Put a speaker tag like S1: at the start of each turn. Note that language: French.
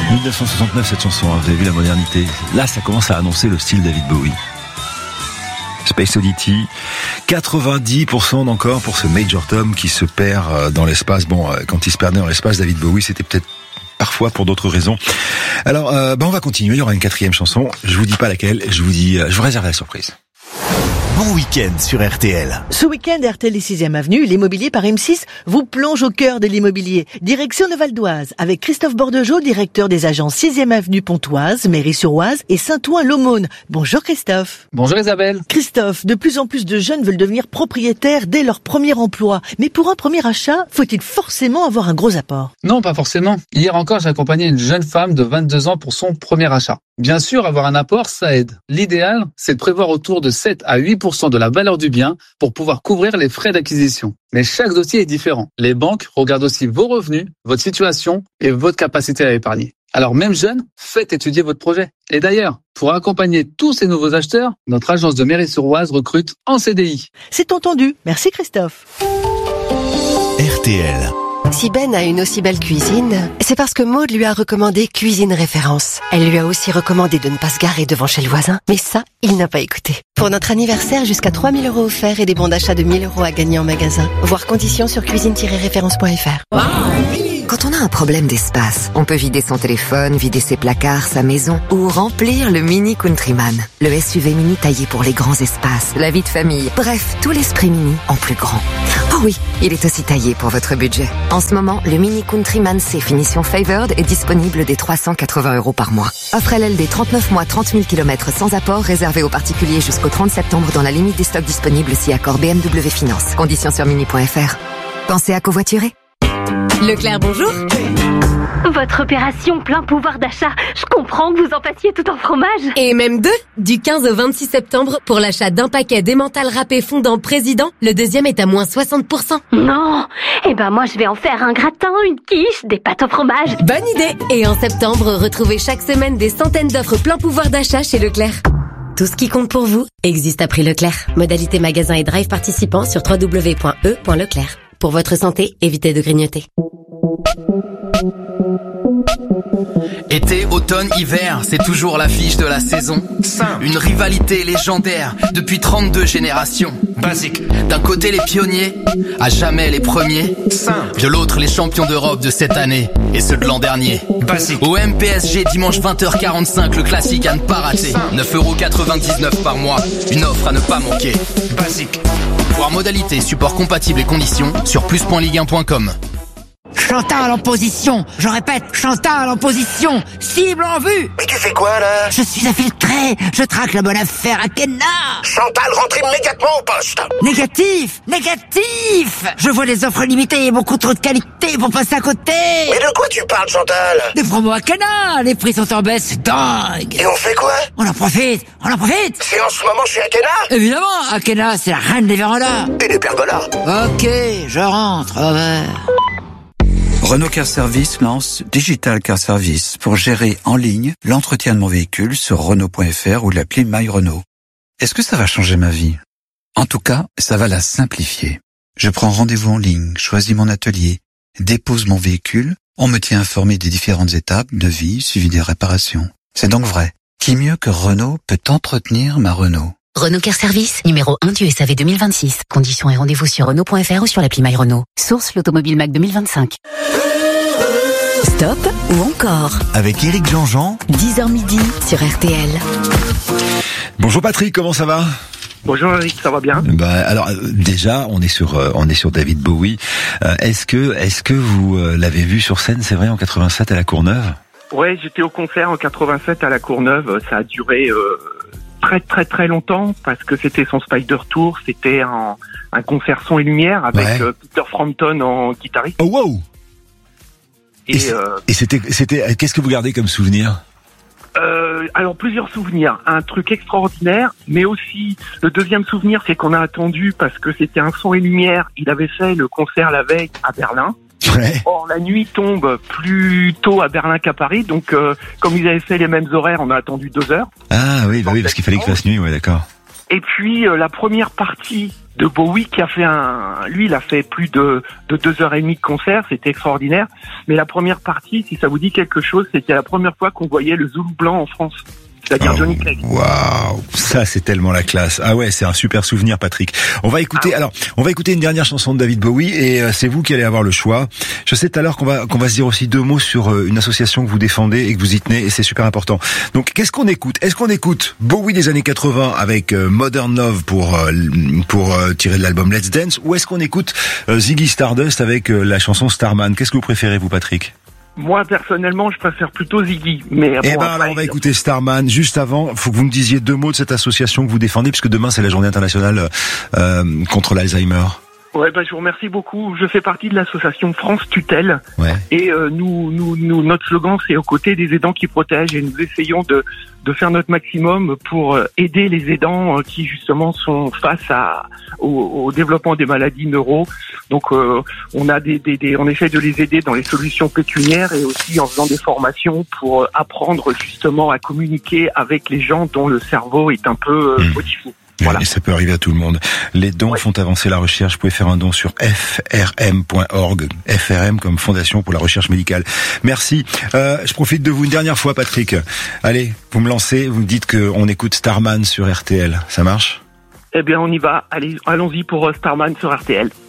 S1: 1969 cette chanson, hein, vous avez vu la modernité. Là, ça commence à annoncer le style David Bowie. Space Oddity, 90% d'encore pour ce Major Tom qui se perd dans l'espace. Bon, quand il se perdait dans l'espace, David Bowie, c'était peut-être parfois pour d'autres raisons. Alors, on va continuer. Il y aura une 4e chanson. Je vous dis pas laquelle. Je vous réserve la surprise.
S2: Bon week-end sur RTL.
S3: Ce week-end, RTL et 6e Avenue, l'immobilier par M6 vous plonge au cœur de l'immobilier. Direction le Val d'Oise, avec Christophe Bordejeau, directeur des agences 6e Avenue Pontoise, Mairie-sur-Oise et Saint-Ouen-l'Aumône. Bonjour Christophe.
S4: Bonjour Isabelle.
S3: Christophe, de plus en plus de jeunes veulent devenir propriétaires dès leur premier emploi. Mais pour un premier achat, faut-il forcément avoir un gros apport?
S4: Non, pas forcément. Hier encore, j'ai accompagné une jeune femme de 22 ans pour son premier achat. Bien sûr, avoir un apport, ça aide. L'idéal, c'est de prévoir autour de 7 à 8% de la valeur du bien pour pouvoir couvrir les frais d'acquisition. Mais chaque dossier est différent. Les banques regardent aussi vos revenus, votre situation et votre capacité à épargner. Alors même jeune, faites étudier votre projet. Et d'ailleurs, pour accompagner tous ces nouveaux acheteurs, notre agence de Mairie-sur-Oise recrute en CDI.
S3: C'est entendu. Merci Christophe.
S2: RTL.
S5: Si Ben a une aussi belle cuisine, c'est parce que Maude lui a recommandé Cuisine Référence. Elle lui a aussi recommandé de ne pas se garer devant chez le voisin, mais ça, il n'a pas écouté. Pour notre anniversaire, jusqu'à 3 000 € offerts et des bons d'achat de 1 000 € à gagner en magasin. Voir conditions sur cuisine-référence.fr.
S6: Quand on a un problème d'espace, on peut vider son téléphone, vider ses placards, sa maison ou remplir le Mini Countryman. Le SUV mini taillé pour les grands espaces, la vie de famille, bref, tout l'esprit mini en plus grand. Oh oui, il est aussi taillé pour votre budget. En ce moment, le Mini Countryman C finition Favored est disponible dès 380 € par mois. Offre LLD 39 mois, 30 000 km sans apport, réservé aux particuliers jusqu'au 30 septembre dans la limite des stocks disponibles si accord BMW Finance. Conditions sur mini.fr. Pensez à covoiturer.
S7: Leclerc, bonjour. Votre opération plein pouvoir d'achat, je comprends que vous en fassiez tout en fromage.
S8: Et même 2, du 15 au 26 septembre, pour l'achat d'un paquet d'emmental râpé fondant Président, le deuxième est à moins 60%.
S7: Non, eh ben moi je vais en faire un gratin, une quiche, des pâtes au fromage.
S8: Bonne idée. Et en septembre, retrouvez chaque semaine des centaines d'offres plein pouvoir d'achat chez Leclerc. Tout ce qui compte pour vous existe à prix Leclerc. Modalité magasin et drive participants sur www.e.leclerc. Pour votre santé, évitez de grignoter.
S9: Été, automne, hiver, c'est toujours l'affiche de la saison. Une rivalité légendaire depuis 32 générations. Basique. D'un côté les pionniers, à jamais les premiers. De l'autre les champions d'Europe de cette année et ceux de l'an dernier. Basique. Au MPSG dimanche 20h45, le classique à ne pas rater. 9,99 € par mois, une offre à ne pas manquer. Basique. Voir modalité, support compatible et conditions sur plus.ligue1.com.
S10: Chantal en position, je répète, Chantal en position, cible en vue.
S11: Mais tu fais quoi là?
S10: Je suis infiltré, je traque la bonne affaire à Kenna.
S11: Chantal, rentre immédiatement au poste.
S10: Négatif, négatif. Je vois des offres limitées et beaucoup trop de qualité pour passer à côté.
S11: Mais de quoi tu parles, Chantal?
S10: Des promos à Kenna, les prix sont en baisse, c'est dingue.
S11: Et on fait quoi?
S10: On en profite, on en profite.
S11: C'est en ce moment chez Akena?
S10: Évidemment, Akena, c'est la reine des vérandas.
S11: Et des pergolas.
S10: Ok, je rentre, over.
S12: Renault Car Service lance Digital Car Service pour gérer en ligne l'entretien de mon véhicule sur Renault.fr ou l'appli My Renault. Est-ce que ça va changer ma vie? En tout cas, ça va la simplifier. Je prends rendez-vous en ligne, choisis mon atelier, dépose mon véhicule, on me tient informé des différentes étapes de vie suivi des réparations. C'est donc vrai. Qui mieux que Renault peut entretenir ma Renault?
S13: Renault Car Service, numéro 1 du SAV 2026. Conditions et rendez-vous sur Renault.fr ou sur l'appli My Renault. Source l'Automobile Mac 2025.
S5: Stop ou encore
S2: Avec Éric Jean-Jean,
S5: 10h midi sur RTL.
S1: Bonjour Patrick, comment ça va?
S14: Bonjour Eric, ça va bien?
S1: Alors déjà, on est sur David Bowie. Est-ce que vous l'avez vu sur scène, c'est vrai, en 87 à la Courneuve?
S14: Ouais, j'étais au concert en 87 à la Courneuve. Ça a duré très très très longtemps parce que c'était son Spider Tour. C'était un concert son et lumière avec Peter Frampton en guitariste.
S1: Oh wow! Et c'était qu'est-ce que vous gardez comme souvenir?
S14: Alors plusieurs souvenirs, un truc extraordinaire, mais aussi le deuxième souvenir, c'est qu'on a attendu parce que c'était un son et lumière. Il avait fait le concert la veille à Berlin.
S1: Ouais.
S14: Or la nuit tombe plus tôt à Berlin qu'à Paris, donc comme ils avaient fait les mêmes horaires, on a attendu 2 heures.
S1: Ah oui, bah oui, parce qu'il fallait qu'il fasse nuit, ouais, d'accord.
S14: Et puis la première partie Bowie qui a fait lui il a fait plus de 2h30 de concert, c'était extraordinaire. Mais la première partie, si ça vous dit quelque chose, c'était la première fois qu'on voyait le Zoulou blanc en France. C'est-à-dire Johnny Clegg.
S1: Waouh, ça c'est tellement la classe. Ah ouais, c'est un super souvenir, Patrick. On va écouter une dernière chanson de David Bowie et c'est vous qui allez avoir le choix. Je sais tout à l'heure qu'on va se dire aussi 2 mots sur une association que vous défendez et que vous y tenez et c'est super important. Donc qu'est-ce qu'on écoute ? Est-ce qu'on écoute Bowie des années 80 avec Modern Love pour tirer de l'album Let's Dance, ou est-ce qu'on écoute Ziggy Stardust avec la chanson Starman ? Qu'est-ce que vous préférez, vous, Patrick ?
S14: Moi, personnellement, je préfère plutôt Ziggy. Mais
S1: alors, on va écouter Starman. Juste avant, faut que vous me disiez 2 mots de cette association que vous défendez, puisque demain, c'est la journée internationale contre l'Alzheimer.
S14: Ouais, je vous remercie beaucoup. Je fais partie de l'association France Tutelle. Ouais. Et nous, notre slogan, c'est aux côtés des aidants qui protègent. Et nous essayons de faire notre maximum pour aider les aidants qui, justement, sont face au développement des maladies neuro. Donc, on essaie de les aider dans les solutions pécuniaires et aussi en faisant des formations pour apprendre, justement, à communiquer avec les gens dont le cerveau est un peu modifié.
S1: Voilà. Et ça peut arriver à tout le monde. Les dons font avancer la recherche. Vous pouvez faire un don sur frm.org. FRM comme Fondation pour la recherche médicale. Merci. Je profite de vous une dernière fois, Patrick. Allez, vous me lancez, vous me dites qu'on écoute Starman sur RTL. Ça marche ?
S14: Eh bien, on y va. Allez, allons-y pour Starman sur RTL.